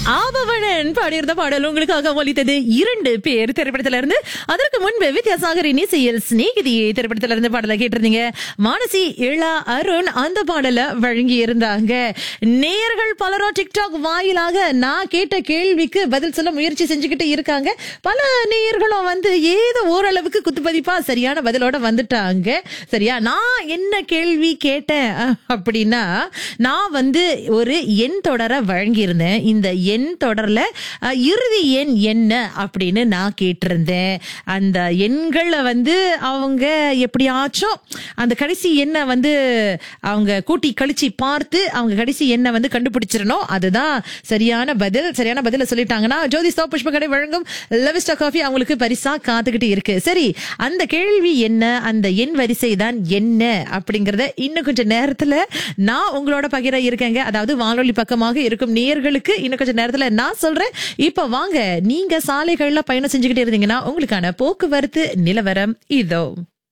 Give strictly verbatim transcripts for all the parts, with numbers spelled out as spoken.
ஆபவனன் பாடியிருந்த பாடல் உங்களுக்காக ஒலித்தது. இரண்டு பேர் திரைப்படத்தில இருந்து. அதற்கு முன்பு வித்யாசாகரின் இசையில் சிநேகிதியை திரைப்படத்தில இருந்து பாடலை கேட்டிருந்தீங்க. மானசி, இளா, அருண் அந்த பாடலை வழங்கி இருந்தாங்க. நேயர்கள் பலரும் டிக்டாக் வாயிலாக நான் கேட்ட கேள்விக்கு பதில் சொல்ல முயற்சி செஞ்சுக்கிட்டு இருக்காங்க. பல நேயர்களும் வந்து ஏதோ ஓரளவுக்கு குத்துப்பதிப்பா சரியான பதிலோட வந்துட்டாங்க. சரியா, நான் என்ன கேள்வி கேட்டேன் அப்படின்னா, நான் வந்து ஒரு எண் தொடரை வழங்கியிருந்தேன். இந்த எண் தொடர்ல இறுதி எண் என்ன அப்படின்னு நான் கேட்டிருந்தேன். அந்த எண்களை வந்து அவங்க எப்படியாச்சும் அந்த கடைசி எண்ணை வந்து அவங்க கூட்டி கழிச்சு பார்த்து அவங்க கடைசி எண்ணை வந்து கண்டுபிடிச்சிடணும். அதுதான் சரியான பதில். சரியான பதில சொல்லிட்டாங்கன்னா ஜோதி ஸ்டாப் புஷ்பகடை வழங்கும் லவிஸ்டா காஃபி அவங்களுக்கு பரிசா காத்துக்கிட்டு இருக்கு. சரி, அந்த கேள்வி என்ன, அந்த எண் வரிசை தான் என்ன அப்படிங்கறத இன்னும் கொஞ்சம் நேரத்துல நான் உங்களோட பகிர இருக்கேங்க. அதாவது வானொலி பக்கமாக இருக்கும் நேயர்களுக்கு இன்னும் கொஞ்சம் நேரத்துல நான் சொல்றேன். இப்ப வாங்க, நீங்க சாலைகள்ல பயணம் செஞ்சுக்கிட்டு இருந்தீங்கன்னா உங்களுக்கான போக்குவரத்து நிலவரம் இதோ.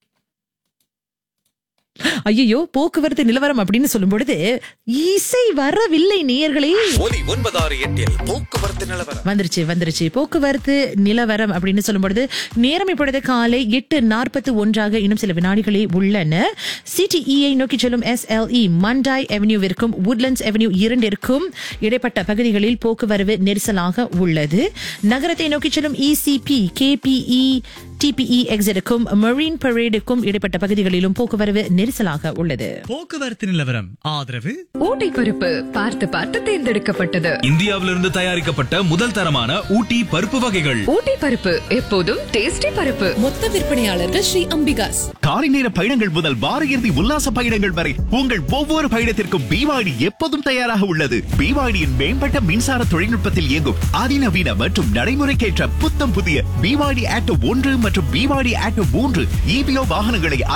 ஐயோ, போக்குவரத்து நிலவரம் அப்படின்னு சொல்லும் பொழுது இசை வரவில்லை நேயர்களே. போக்குவரத்து நிலவரம் வந்துருச்சு வந்துருச்சு போக்குவரத்து நிலவரம் அப்படின்னு சொல்லும் பொழுது நேரம் இப்பொழுது காலை எட்டு நாற்பத்தி ஒன்றாக இன்னும் சில வினாடிகளே உள்ளன. சிடிஇயை நோக்கி செல்லும் எஸ்எல்இ மண்டாய் அவென்யூவிற்கும் உட்லண்ட்ஸ் அவென்யூ இரண்டிற்கும் இடைப்பட்ட பகுதிகளில் போக்குவரவு நெரிசலாக உள்ளது. நகரத்தை நோக்கி செல்லும் இசிபி கேபிஇ டிபிஇ எக்ஸிட்டுக்கும் மரீன் பரேடுக்கும் இடைப்பட்ட பகுதிகளிலும் போக்குவரவு நெரிசலாக உள்ளது. போக்குவரத்து நிலவரம் ஆதரவு ஊட்டி பருப்பு பார்த்து பார்த்து தேர்ந்தெடுக்கப்பட்டது. இந்தியாவிலிருந்து தயாரிக்கப்பட்ட முதல் தரமான ஊட்டி பருப்பு வகைகள். ஊட்டி பருப்பு எப்போதும் டேஸ்டி பருப்பு. மொத்த விற்பனையாளர்கள் ஸ்ரீ அம்பிகாஸ். காலை நேர பயணங்கள் முதல் வார இறுதி உல்லாச பயணங்கள் வரை உங்கள் ஒவ்வொரு பயணத்திற்கும் பிவாடி எப்போதும் தயாராக உள்ளது. பிவாடியின் மேம்பட்ட மின்சார தொழில்நுட்பத்தில் இயங்கும் அதிநவீன மற்றும் நடைமுறைக்கேற்ற புத்தம் புதிய பிவாடி ஆட்டோ ஒன்று மற்றும் பிவாடி ஆட்டோ மூன்று இபிஓ வாகனங்களை